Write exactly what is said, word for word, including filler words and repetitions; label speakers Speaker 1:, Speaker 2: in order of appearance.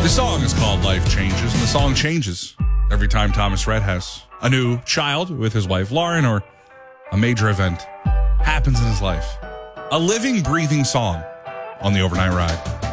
Speaker 1: This song is called Life Changes, and the song changes every time Thomas Rhett has a new child with his wife Lauren, or a major event happens in his life. A living, breathing song on the Overnight Ride.